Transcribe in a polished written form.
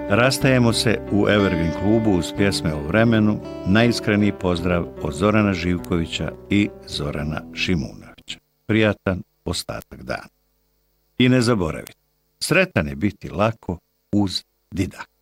Rastajemo se u Evergreen klubu uz pjesme o vremenu. Najiskreniji pozdrav od Zorana Živkovića i Zorana Šimunovića. Prijatan ostatak dana. I ne zaboravite, sretan je biti lako uz Didak.